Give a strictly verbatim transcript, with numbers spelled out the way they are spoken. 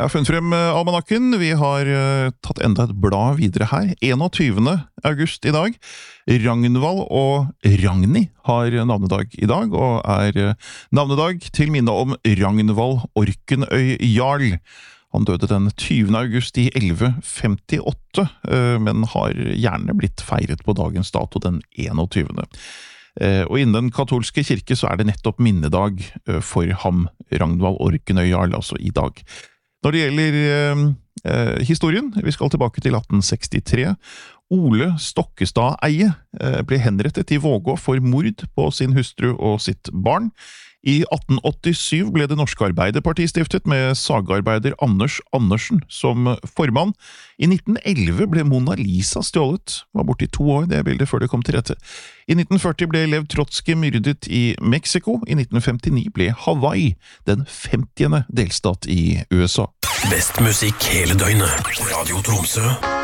Jeg har funnet frem almanakken. Vi har uh, tatt enda et blad videre her. enogtyvende august i dag. Ragnvald og Ragni har navnedag i dag, og er uh, navnedag til minne om Ragnvald Orkenøy Jarl. Han døde den tyvende august i elleve femtiåtte, uh, men har gjerne blitt feiret på dagens dato den enogtyvende. Uh, og innen den katolske kirke så er det nettopp minnedag uh, for ham, Ragnvald Orkenøy Jarl, altså i dag. Når det gjelder eh, eh, historien, vi skal tilbake til atten sekstitre. Ole Stokkestad-Eie eh, ble henrettet i Vågå for mord på sin hustru og sitt barn. I atten åttisyv ble det norske Arbeiderpartiet stiftet med sagarbeider Anders Andersen som formann. I nitten elleve ble Mona Lisa stjålet, var borte i to år det bildet før det kom til rette. I nitten førti ble Lev Trotsky myrdet i Mexico. I nitten femtini ble Hawaii den femtiende delstat i U S A. Best musikk hele døgnet. Radio Tromsø.